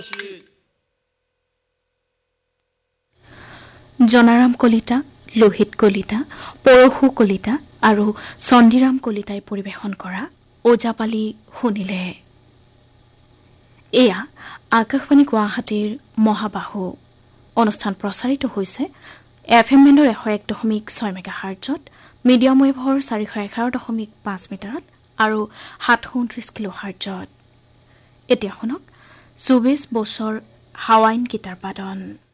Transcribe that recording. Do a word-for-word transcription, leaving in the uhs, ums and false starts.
জনাৰাম কলিতা, লোহিত কলিতা, পৰশু কলিতা আৰু চন্দিৰাম কলিতাই পৰিৱেশন কৰা ওজাপালি শুনিলে। এয়া আকাশবাণী গুৱাহাটীৰ মহাবাহু অনুষ্ঠান প্ৰচাৰিত হৈছে এফ এম বেণ্ডৰ এশ এক দশমিক ছয় মেগা হাৰ্টজত, মিডিয়াম ৱেভৰ চাৰিশ এঘাৰ দশমিক পাঁচ মিটাৰত আৰু সাতশ ঊনত্ৰিশ কিলো হাৰ্টজত। এতিয়া শুনক চৌবিশ বছৰ হাৱাইন গীটাৰ বাদন।